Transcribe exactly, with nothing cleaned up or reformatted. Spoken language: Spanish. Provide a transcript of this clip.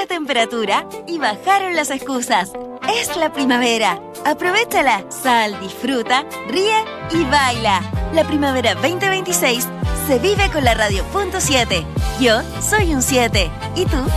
la temperatura y bajaron las excusas. Es la primavera. Aprovéchala. Sal, disfruta, ríe y baila. La primavera veinte veintiséis se vive con la radio punto siete. Yo soy un siete. ¿Y tú?